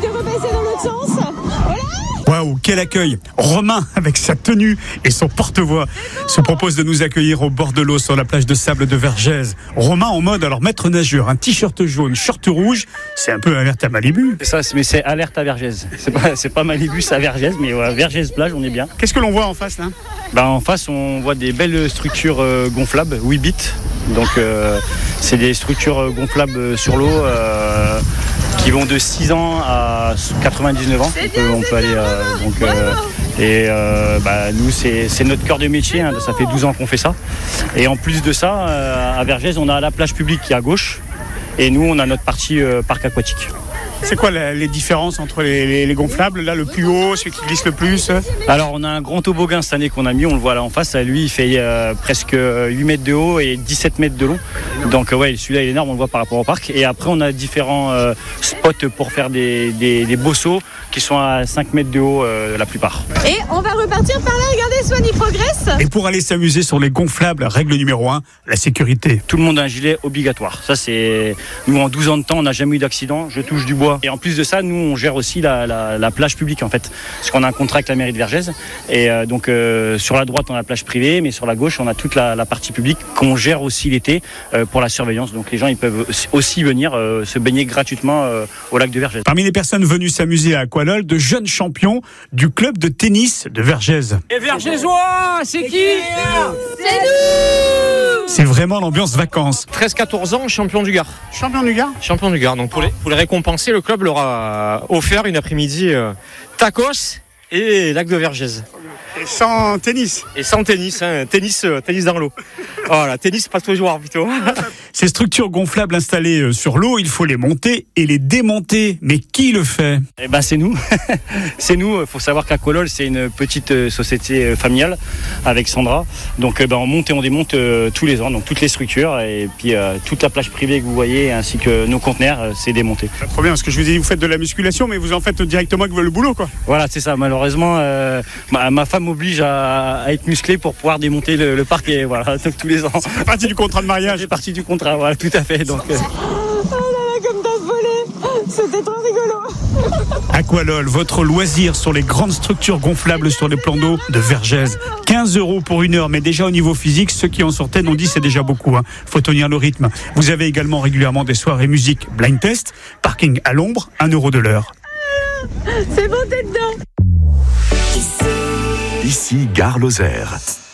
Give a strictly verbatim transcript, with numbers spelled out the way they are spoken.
de repasser dans l'autre sens. Voilà. Waouh, quel accueil! Romain, avec sa tenue et son porte-voix, se propose de nous accueillir au bord de l'eau sur la plage de sable de Vergèze. Romain en mode, alors maître nageur, un t-shirt jaune, short rouge, c'est un peu alerte à Malibu. C'est ça, mais c'est alerte à Vergèze. C'est pas, c'est pas Malibu, c'est à Vergèze, mais ouais, Vergèze plage, on est bien. Qu'est-ce que l'on voit en face là? Bah, en face, on voit des belles structures euh, gonflables, huit bits. Donc, euh, c'est des structures gonflables sur l'eau. Euh, qui vont de six ans à quatre-vingt-dix-neuf ans. On peut, on peut aller euh, donc euh, et euh, bah, nous c'est, c'est notre cœur de métier, hein, ça fait douze ans qu'on fait ça. Et en plus de ça, euh, à Vergèze, on a la plage publique qui est à gauche et nous on a notre partie euh, parc aquatique. C'est quoi la, les différences entre les, les, les gonflables, là le plus haut, celui qui glisse le plus? Alors on a un grand toboggan cette année qu'on a mis, on le voit là en face, lui il fait euh, presque huit mètres de haut et dix-sept mètres de long. Donc euh, ouais, celui-là il est énorme, on le voit par rapport au parc. Et après on a différents euh, spots pour faire des, des, des beaux sauts qui sont à cinq mètres de haut euh, la plupart. Et on va repartir par là, regardez, Swan il progresse. Et pour aller s'amuser sur les gonflables, règle numéro un, la sécurité. Tout le monde a un gilet obligatoire. Ça c'est, nous en douze ans de temps on n'a jamais eu d'accident, je touche du bois. Et en plus de ça, nous on gère aussi la, la, la plage publique en fait, parce qu'on a un contrat avec la mairie de Vergèze. Et euh, donc euh, sur la droite on a la plage privée, mais sur la gauche on a toute la, la partie publique qu'on gère aussi l'été euh, pour la surveillance. Donc les gens ils peuvent aussi venir euh, se baigner gratuitement euh, au lac de Vergèze. Parmi les personnes venues s'amuser à Aqualol, de jeunes champions du club de tennis de Vergèze. Et Vergèzois, c'est qui? C'est nous. C'est vraiment l'ambiance vacances. treize quatorze ans, champion du Gard. Champion du Gard. Champion du Gard. Donc pour les, pour les récompenser, le club leur a offert une après-midi euh, tacos et lac de Vergèze. Et sans tennis. Et sans tennis, hein, tennis, euh, tennis dans l'eau. Voilà, tennis pas tous les jours plutôt. Ces structures gonflables installées sur l'eau, il faut les monter et les démonter. Mais qui le fait? Eh ben c'est nous. C'est nous. Il faut savoir qu'Aqualol c'est une petite société familiale avec Sandra. Donc ben, on monte et on démonte euh, tous les ans, donc toutes les structures et puis euh, toute la plage privée que vous voyez ainsi que nos conteneurs, euh, c'est démonté. Trop bien, parce que je vous ai dit vous faites de la musculation, mais vous en faites directement avec le boulot, quoi. Voilà, c'est ça. Malheureusement, euh, ma, ma femme m'oblige à, à être musclé pour pouvoir démonter le, le parc et voilà donc, tous les ans. C'est partie du contrat de mariage. C'est partie du contrat, voilà, tout à fait. Donc, euh... Oh là là, comme t'as volé. C'était trop rigolo. Aqualol, votre loisir sur les grandes structures gonflables sur les plans d'eau de Vergèze. quinze euros pour une heure, mais déjà au niveau physique, ceux qui en sortaient nous dit c'est déjà beaucoup. Hein. Faut tenir le rythme. Vous avez également régulièrement des soirées musique blind test, parking à l'ombre, un euro de l'heure. C'est bon, t'es dedans. Ici, Gare Lozère.